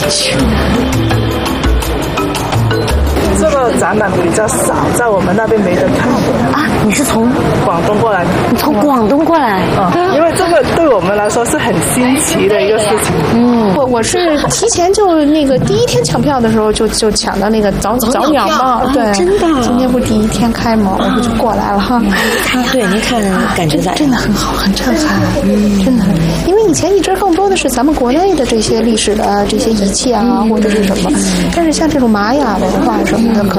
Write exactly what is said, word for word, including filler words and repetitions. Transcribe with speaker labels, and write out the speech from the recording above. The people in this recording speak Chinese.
Speaker 1: 进去。
Speaker 2: 这个展览比较少，在我们那边没得看
Speaker 1: 啊。你是从
Speaker 2: 广东过来的？
Speaker 1: 你从广东过来？
Speaker 2: 嗯，因为这个对我们来说是很新奇的一个事情。
Speaker 3: 嗯，我我是提前就那个第一天抢票的时候就就抢到那个早早鸟嘛，对，
Speaker 1: 真的。
Speaker 3: 今天不第一天开嘛，我就过来了哈。
Speaker 1: 对，您看感觉咋样？
Speaker 3: 真的很好，很震撼，嗯，真的。因为以前一直更多的是咱们国内的这些历史的这些仪器啊，或者是什么，但是像这种玛雅文化什么的，可